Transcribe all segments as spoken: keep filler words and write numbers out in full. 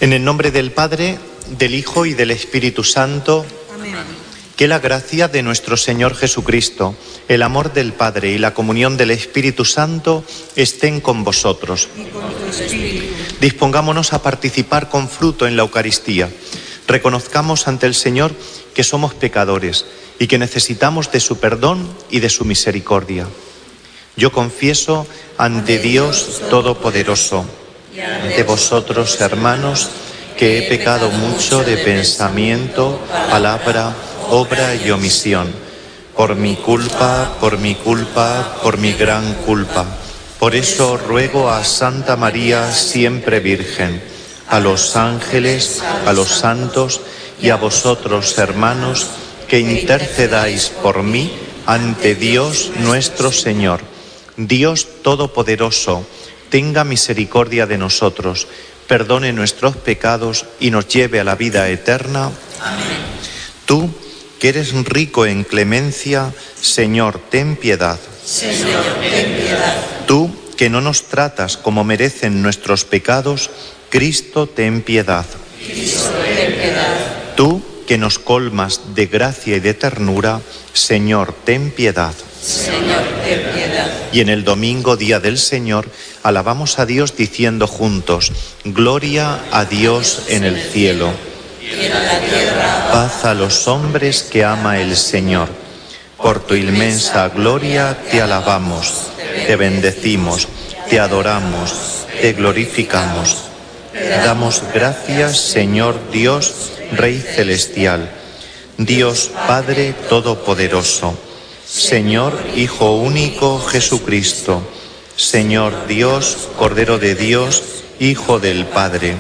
En el nombre del Padre, del Hijo y del Espíritu Santo. Amén. Que la gracia de nuestro Señor Jesucristo, el amor del Padre y la comunión del Espíritu Santo estén con vosotros. Y con tu espíritu. Dispongámonos a participar con fruto en la Eucaristía. Reconozcamos ante el Señor que somos pecadores y que necesitamos de su perdón y de su misericordia. Yo confieso ante Dios Todopoderoso, ante vosotros, hermanos, que he pecado mucho de pensamiento, palabra, obra y omisión. Por mi culpa, por mi culpa, por mi gran culpa. Por eso ruego a Santa María, siempre Virgen, a los ángeles, a los santos y a vosotros, hermanos, que intercedáis por mí ante Dios nuestro Señor. Dios Todopoderoso, tenga misericordia de nosotros, perdone nuestros pecados y nos lleve a la vida eterna. Amén. Tú, que eres rico en clemencia, Señor, ten piedad. Señor, ten piedad. Tú, que no nos tratas como merecen nuestros pecados, Cristo, ten piedad. Cristo, ten piedad. Tú, que nos colmas de gracia y de ternura, Señor, ten piedad. Señor, ten piedad. Y en el domingo, día del Señor, alabamos a Dios diciendo juntos: Gloria a Dios en el cielo. Y en la tierra Paz a los hombres que ama el Señor. Por tu inmensa gloria te alabamos, te bendecimos, te adoramos, te glorificamos. Te damos gracias, Señor Dios, Rey celestial, Dios Padre todopoderoso, Señor Hijo único Jesucristo, Señor Dios, Cordero de Dios, Hijo del Padre.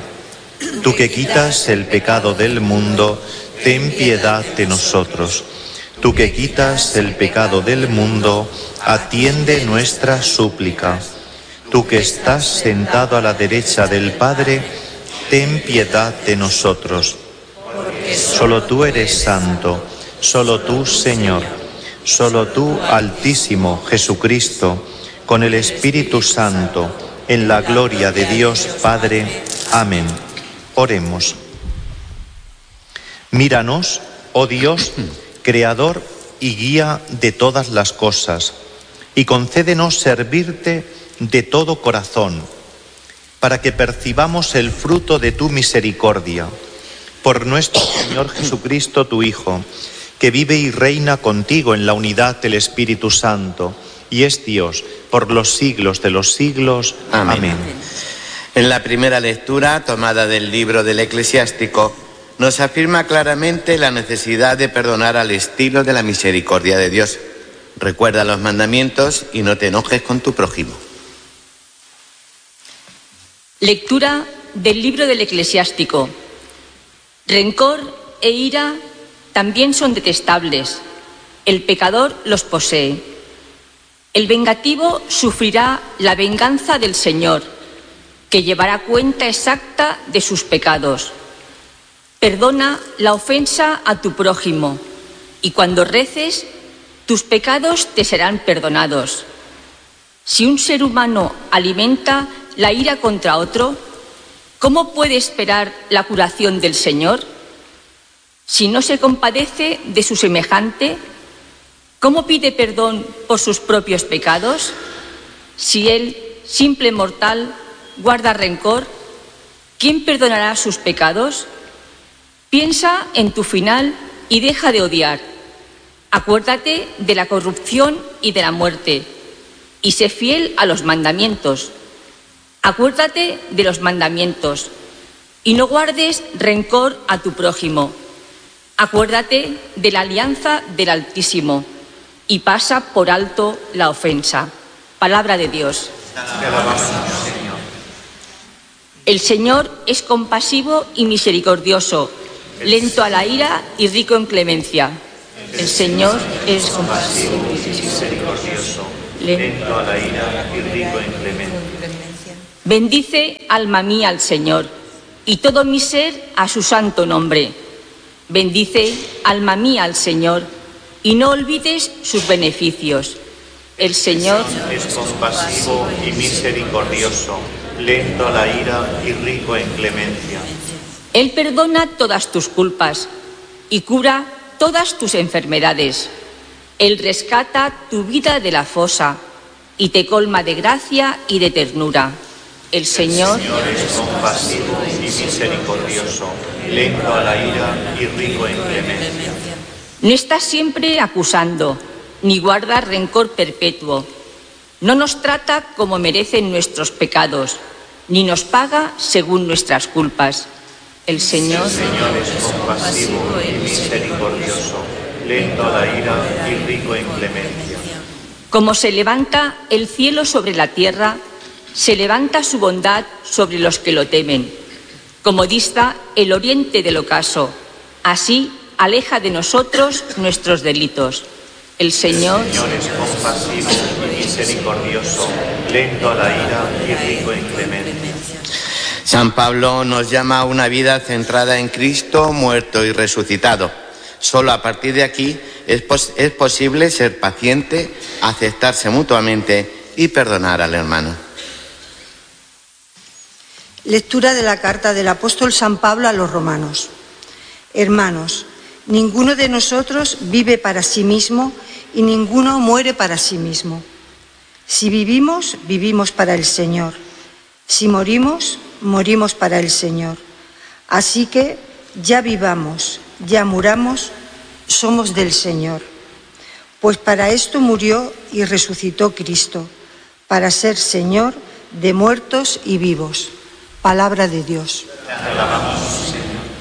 Tú que quitas el pecado del mundo, ten piedad de nosotros. Tú que quitas el pecado del mundo, atiende nuestra súplica. Tú que estás sentado a la derecha del Padre, ten piedad de nosotros. Solo tú eres santo, solo tú, Señor, solo tú, Altísimo Jesucristo, con el Espíritu Santo, en la gloria de Dios Padre. Amén. Oremos. Míranos, oh Dios, Creador y guía de todas las cosas, y concédenos servirte de todo corazón, para que percibamos el fruto de tu misericordia. Por nuestro Señor Jesucristo, tu Hijo, que vive y reina contigo en la unidad del Espíritu Santo, y es Dios por los siglos de los siglos. Amén. Amén. En la primera lectura, tomada del libro del Eclesiástico, nos afirma claramente la necesidad de perdonar al estilo de la misericordia de Dios. Recuerda los mandamientos y no te enojes con tu prójimo. Lectura del libro del Eclesiástico. Rencor e ira también son detestables. El pecador los posee. El vengativo sufrirá la venganza del Señor, que llevará cuenta exacta de sus pecados. Perdona la ofensa a tu prójimo, y cuando reces, tus pecados te serán perdonados. Si un ser humano alimenta la ira contra otro, ¿cómo puede esperar la curación del Señor? Si no se compadece de su semejante, ¿cómo pide perdón por sus propios pecados? Si él, simple mortal, guarda rencor, ¿quién perdonará sus pecados? Piensa en tu final y deja de odiar. Acuérdate de la corrupción y de la muerte, y sé fiel a los mandamientos. Acuérdate de los mandamientos, y no guardes rencor a tu prójimo. Acuérdate de la alianza del Altísimo, y pasa por alto la ofensa. Palabra de Dios. El Señor es compasivo y misericordioso, lento a la ira y rico en clemencia. El Señor es compasivo y misericordioso, lento a la ira y rico en clemencia. Bendice, alma mía, al Señor, y todo mi ser a su santo nombre. Bendice, alma mía, al Señor, y no olvides sus beneficios. El Señor es compasivo y misericordioso, lento a la ira y rico en clemencia. Él perdona todas tus culpas y cura todas tus enfermedades. Él rescata tu vida de la fosa y te colma de gracia y de ternura. El Señor, El Señor es compasivo y misericordioso, lento a la ira y rico en clemencia. no está siempre acusando, ni guarda rencor perpetuo. No nos trata como merecen nuestros pecados, ni nos paga según nuestras culpas. El Señor, El Señor es compasivo y misericordioso, lento a la ira y rico en clemencia. como se levanta el cielo sobre la tierra, se levanta su bondad sobre los que lo temen. Como dista el oriente del ocaso, así aleja de nosotros nuestros delitos. El Señor, El Señor es compasivo y misericordioso, lento a la ira y rico en clemencia. San Pablo nos llama a una vida centrada en Cristo, muerto y resucitado. Solo a partir de aquí es, pos- es posible ser paciente, aceptarse mutuamente y perdonar al hermano. Lectura de la carta del apóstol San Pablo a los romanos. Hermanos, ninguno de nosotros vive para sí mismo y ninguno muere para sí mismo. Si vivimos, vivimos para el Señor. Si morimos, morimos para el Señor. Así que ya vivamos, ya muramos, somos del Señor. Pues para esto murió y resucitó Cristo, para ser Señor de muertos y vivos. Palabra de Dios. Te alabamos, Señor.